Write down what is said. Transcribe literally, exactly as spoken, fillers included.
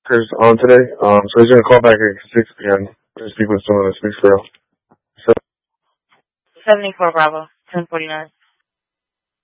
Chris on today. Um, so he's gonna call back at six p.m. to speak with someone that speaks for real. So seventy-four Bravo, ten forty-nine.